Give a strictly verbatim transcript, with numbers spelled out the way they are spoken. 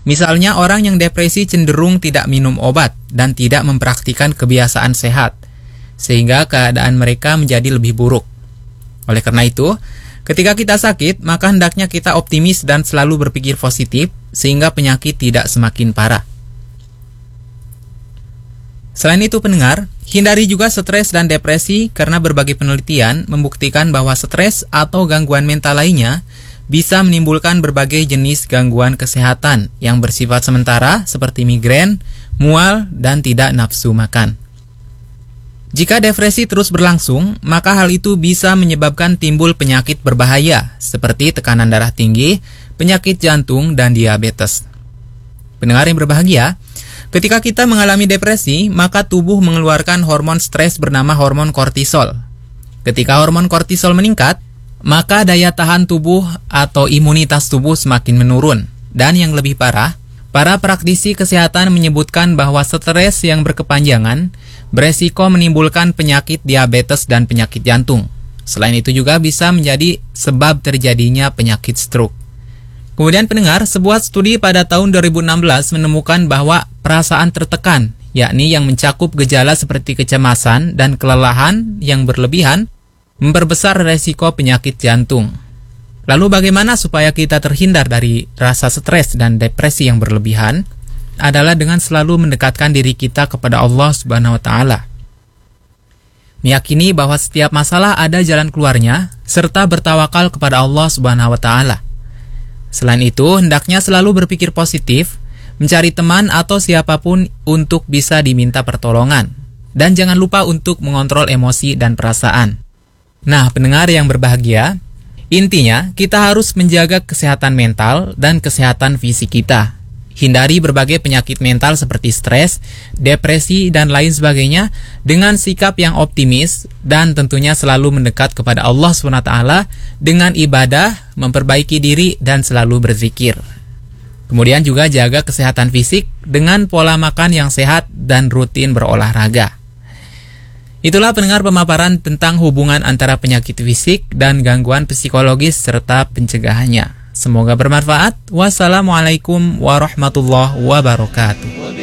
Misalnya orang yang depresi cenderung tidak minum obat dan tidak mempraktikkan kebiasaan sehat, sehingga keadaan mereka menjadi lebih buruk. Oleh karena itu, ketika kita sakit, maka hendaknya kita optimis dan selalu berpikir positif, sehingga penyakit tidak semakin parah. Selain itu pendengar, hindari juga stres dan depresi karena berbagai penelitian membuktikan bahwa stres atau gangguan mental lainnya bisa menimbulkan berbagai jenis gangguan kesehatan yang bersifat sementara seperti migrain, mual, dan tidak nafsu makan. Jika depresi terus berlangsung, maka hal itu bisa menyebabkan timbul penyakit berbahaya seperti tekanan darah tinggi, penyakit jantung, dan diabetes. Pendengar yang berbahagia, ketika kita mengalami depresi, maka tubuh mengeluarkan hormon stres bernama hormon kortisol. Ketika hormon kortisol meningkat, maka daya tahan tubuh atau imunitas tubuh semakin menurun. Dan yang lebih parah, para praktisi kesehatan menyebutkan bahwa stres yang berkepanjangan beresiko menimbulkan penyakit diabetes dan penyakit jantung. Selain itu juga bisa menjadi sebab terjadinya penyakit stroke. Kemudian pendengar, sebuah studi pada tahun dua ribu enam belas menemukan bahwa perasaan tertekan, yakni yang mencakup gejala seperti kecemasan dan kelelahan yang berlebihan, memperbesar resiko penyakit jantung. Lalu bagaimana supaya kita terhindar dari rasa stres dan depresi yang berlebihan? Adalah dengan selalu mendekatkan diri kita kepada Allah Subhanahu wa taala. Meyakini bahwa setiap masalah ada jalan keluarnya, serta bertawakal kepada Allah Subhanahu wa taala. Selain itu, hendaknya selalu berpikir positif, mencari teman atau siapapun untuk bisa diminta pertolongan. Dan jangan lupa untuk mengontrol emosi dan perasaan. Nah, pendengar yang berbahagia, intinya kita harus menjaga kesehatan mental dan kesehatan fisik kita. Hindari berbagai penyakit mental seperti stres, depresi, dan lain sebagainya dengan sikap yang optimis dan tentunya selalu mendekat kepada Allah subhanahu wa taala dengan ibadah, memperbaiki diri, dan selalu berzikir. Kemudian juga jaga kesehatan fisik dengan pola makan yang sehat dan rutin berolahraga. Itulah pendengar pemaparan tentang hubungan antara penyakit fisik dan gangguan psikologis serta pencegahannya. Semoga bermanfaat. Wassalamualaikum warahmatullahi wabarakatuh.